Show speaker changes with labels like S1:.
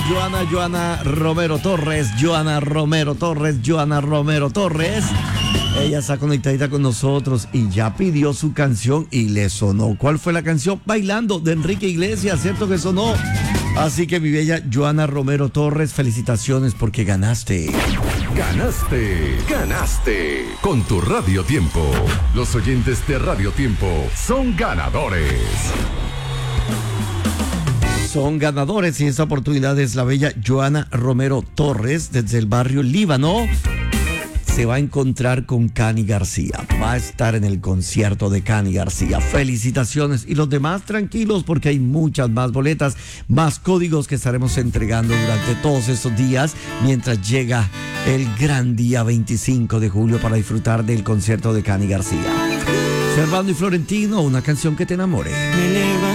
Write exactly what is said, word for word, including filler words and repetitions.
S1: Joana, Joana Romero Torres, Joana Romero Torres, Joana Romero Torres. Ella está conectadita con nosotros y ya pidió su canción y le sonó. ¿Cuál fue la canción? Bailando, de Enrique Iglesias, ¿cierto que sonó? Así que mi bella Joana Romero Torres, felicitaciones porque ganaste.
S2: Ganaste, ganaste con tu Radio Tiempo. Los oyentes de Radio Tiempo son ganadores.
S1: Son ganadores y esta oportunidad es la bella Joana Romero Torres desde el barrio Líbano. Se va a encontrar con Cani García. Va a estar en el concierto de Cani García. Felicitaciones. Y los demás tranquilos porque hay muchas más boletas, más códigos que estaremos entregando durante todos estos días mientras llega el gran día veinticinco de julio para disfrutar del concierto de Cani García. Servando y Florentino, una canción que te enamore.
S3: Me levanta